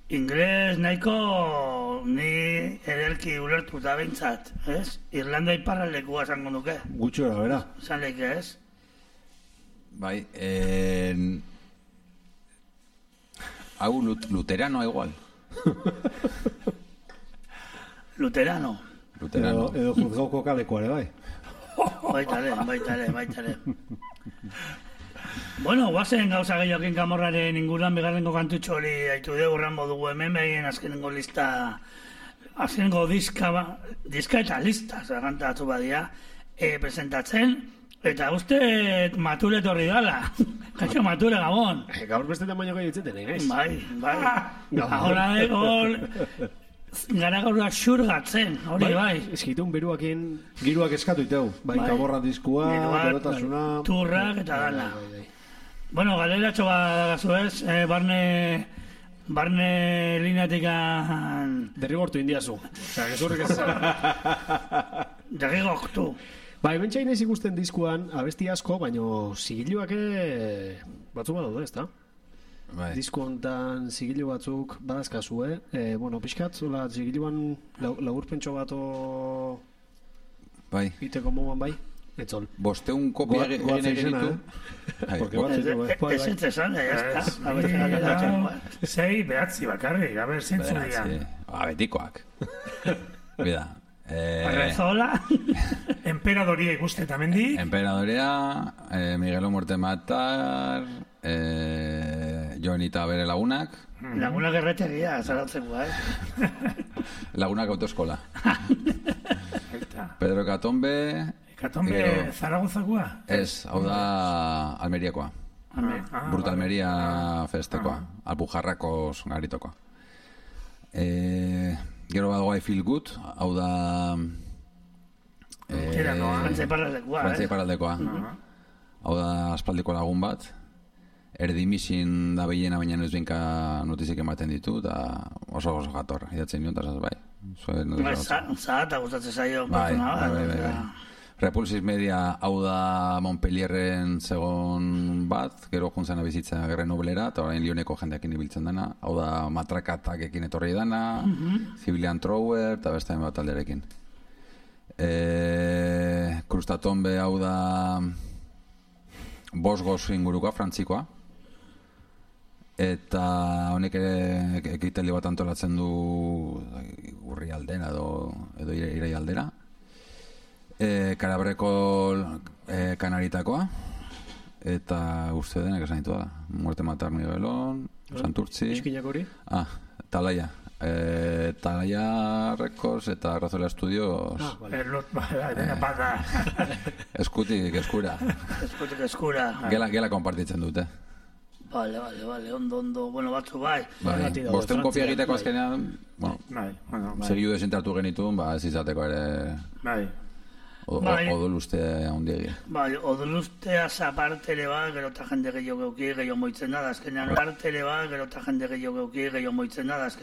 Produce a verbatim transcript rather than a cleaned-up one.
Ingles nahiko ni ederki ulertuta behintzat, ez? Irlanda iparraldekua esango nuke. Gutxora, bera. Esan leke, ez? Bai, en... hau lut, luteranoa igual. Luterano. Luterano. Edo, edo juzgauko kalekoa ere, bai. Baitale, baitale, baitale. Bueno, guazen gauza gehiokin Kamorraren inguruan bigarrengo kantutxo hori haitu dugu ranbo dugu hemen behien azkenengo lista, azkenengo diska, diska eta lista, zagantatu badia, e, presentatzen, eta uste mature torri dala. Kaixo mature, Gabon. Gaur beste tamaino gehi ditzeten, egez? Bai, bai. Ahora de gol... Gara gaurra xurgatzen, hori bai. Eskitun beruakin giruak eskatu iteu. Bai, Kamorra diskua, berotasuna... Turrak eta dana. Bueno, galeratxo badagazu ez, eh, barne... Barne lineatikan... Derrigortu indiazu. Osa, gezurrik ez zara. Derrigortu. Bai, bentsain ez ikusten diskuan, abesti asko, baino zigiluak batzu badaude, ez da? Bai. Disko hontan zigilu batzuk badazkazue, eh, bueno, pixkat, zola, zigiluan laburpentso bato bai. Iteko moan bai, etzol. Bosteun kopia egin eginitu. Ez ez esan, ez da. Zei, behatzi bakarrik, a ber, zentzu dian. Betikoak. Bida. Arrezola. Emperadoria ikuste tamendi. Emperadoria, Miguelo Mortematar, Joanita bere lagunak. Lagunak erretegia, zaratzeko, eh? Lagunak autoeskola. Pedro Katombe... Katombe Zaragozakoa? Ez, hau da Almeriakoa. Bruta Almeria festekoa. Alpujarrako garitokoa. Gero badago I Feel Good, hau da... Frantzia iparraldekoa, eh? Frantzia iparraldekoa. Hau da aspaldiko lagun bat. Erdimisin da behiena, baina ez binka notizik ematen ditu, eta oso oso jator, idatzen nion, eta bai. Zahata gustatzen zaio. Bai, bai, bai, bai. Repulsis Media hau da Montpellierren segon bat, gero juntzen bizitza Grenoblera, eta orain Lyoneko jendeakin ibiltzen dana, hau da Matrakatak ekin etorri dana, Civilian Thrower, eta beste bat alderekin. Krustatombe hau da Bosgos ingurukoa, frantzikoa, eta honek ere ekitali bat antolatzen du urri aldera edo irai aldera. Karabreko kanaritakoa, eta uste denek esan ditu da. Muerte Matar Miguelon, Santurtzi... Iskinak hori? Ah, Talaia. Talaia Records eta Razola Studios... Ah, vale. Pata. Eskutik eskura. Eskutik eskura. Gela, gela konpartitzen dute. Vale, vale, vale, ondo, ondo, bueno, batzu bai. Bosteun kopia egiteko azkenean, bueno, segiu desentratu genituen, ba, ez izateko ere... Bai. Odoluste handiegi. Bai, odolusteaz aparte ere ba, gero eta jende gehiago geuki, gehiago moitzen da, azkenean aparte ere ba, gero eta jende gehiago geuki, gehiago moitzen da, azkenean